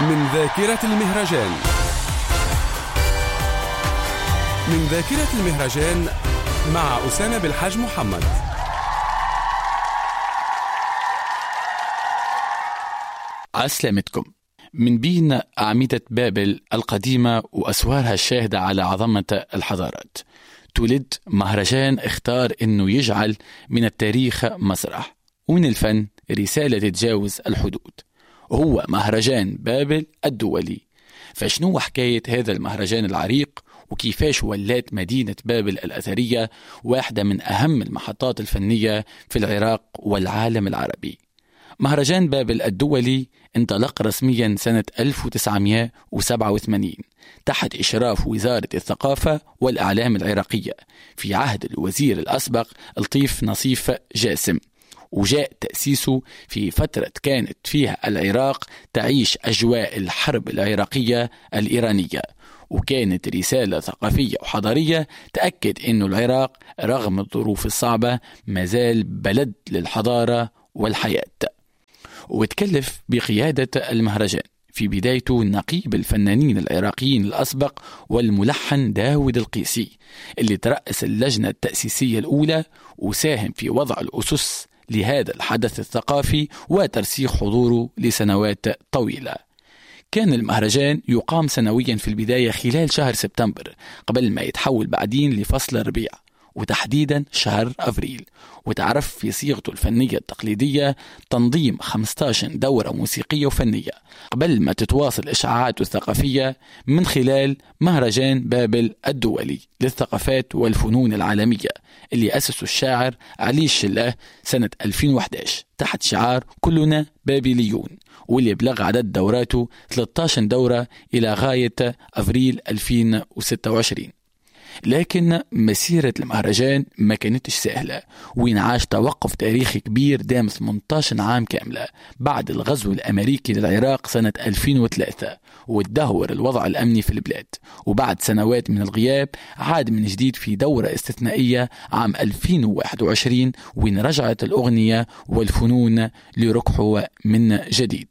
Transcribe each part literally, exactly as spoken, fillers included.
من ذاكرة المهرجان. من ذاكرة المهرجان مع أسامة بالحاج محمد. عسلامتكم. من بين أعمدة بابل القديمة وأسوارها الشاهدة على عظمة الحضارات، تولد مهرجان اختار أنه يجعل من التاريخ مسرح ومن الفن رسالة تتجاوز الحدود، وهو مهرجان بابل الدولي. فشنو حكاية هذا المهرجان العريق وكيفاش ولات مدينة بابل الأثرية واحدة من أهم المحطات الفنية في العراق والعالم العربي؟ مهرجان بابل الدولي انطلق رسميا سنة ألف وتسعمائة وسبعة وثمانين تحت إشراف وزارة الثقافة والإعلام العراقية في عهد الوزير الأسبق لطيف نصيف جاسم، وجاء تأسيسه في فترة كانت فيها العراق تعيش أجواء الحرب العراقية الإيرانية، وكانت رسالة ثقافية وحضارية تأكد أن العراق رغم الظروف الصعبة مازال بلد للحضارة والحياة. وتكلف بقيادة المهرجان في بدايته نقيب الفنانين العراقيين الأسبق والملحن داود القيسي، اللي ترأس اللجنة التأسيسية الأولى وساهم في وضع الأسس لهذا الحدث الثقافي وترسيخ حضوره لسنوات طويلة. كان المهرجان يقام سنويا في البداية خلال شهر سبتمبر قبل ما يتحول بعدين لفصل الربيع وتحديدا شهر أفريل، وتعرف في صيغته الفنية التقليدية تنظيم خمسة عشر دورة موسيقية وفنية قبل ما تتواصل إشعاعاته الثقافية من خلال مهرجان بابل الدولي للثقافات والفنون العالمية اللي أسسه الشاعر علي الشلاه سنة ألفين وأحد عشر تحت شعار كلنا بابليون، واللي بلغ عدد دوراته ثلاثة عشر دورة إلى غاية أفريل ألفين وستة وعشرين. لكن مسيرة المهرجان ما كانتش سهلة، وينعاش توقف تاريخي كبير دام ثمانية عشر عام كاملة بعد الغزو الأمريكي للعراق سنة ألفين وثلاثة، وتدهور الوضع الأمني في البلاد. وبعد سنوات من الغياب عاد من جديد في دورة استثنائية عام ألفين وواحد وعشرين، وين رجعت الأغنية والفنون لركحوا من جديد.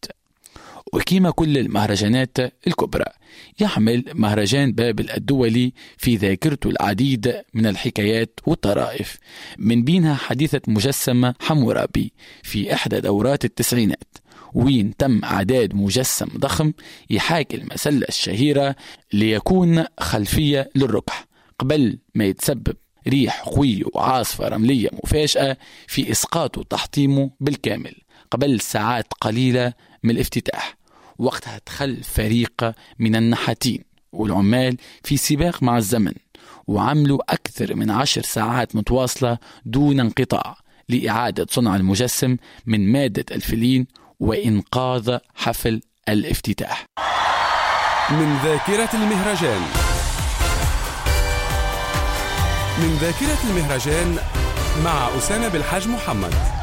وكيما كل المهرجانات الكبرى يحمل مهرجان بابل الدولي في ذاكرته العديد من الحكايات والطرائف، من بينها حديثة مجسم حمورابي في إحدى دورات التسعينات، وين تم إعداد مجسم ضخم يحاكي المسلة الشهيرة ليكون خلفية للركح قبل ما يتسبب ريح قوي وعاصفة رملية مفاجئة في إسقاطه وتحطيمه بالكامل قبل ساعات قليلة من الافتتاح. وقتها دخل فريق من النحاتين والعمال في سباق مع الزمن، وعملوا أكثر من عشر ساعات متواصلة دون انقطاع لإعادة صنع المجسم من مادة الفلين وإنقاذ حفل الافتتاح. من ذاكرة المهرجان. من ذاكرة المهرجان مع أسامة بالحاج محمد.